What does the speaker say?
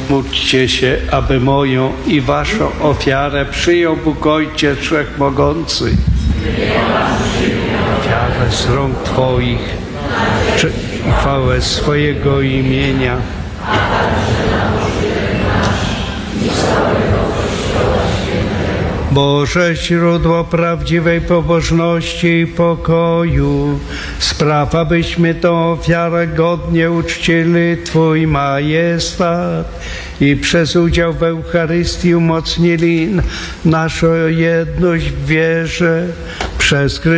módlcie się, aby moją i waszą ofiarę przyjął Bóg Ojciec Wszechmogący. Ofiarę z rąk Twoich, i chwałę swojego imienia. Boże, źródło prawdziwej pobożności i pokoju, spraw, abyśmy tą ofiarę godnie uczcili Twój majestat i przez udział w Eucharystii umocnili naszą jedność w wierze przez Chrystusa